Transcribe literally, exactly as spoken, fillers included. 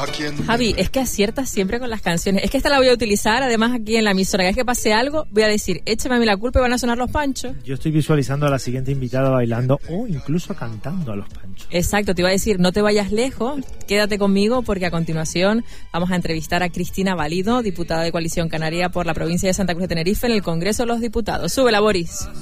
Javi, es que aciertas siempre con las canciones. Es que esta la voy a utilizar además aquí en la emisora. Cada vez que pase algo, voy a decir, échame a mí la culpa y van a sonar los Panchos. Yo estoy visualizando a la siguiente invitada bailando o incluso cantando a los Panchos. Exacto, te iba a decir, no te vayas lejos, quédate conmigo porque a continuación vamos a entrevistar a Cristina Valido, diputada de Coalición Canaria por la provincia de Santa Cruz de Tenerife en el Congreso de los Diputados. Súbela, Boris.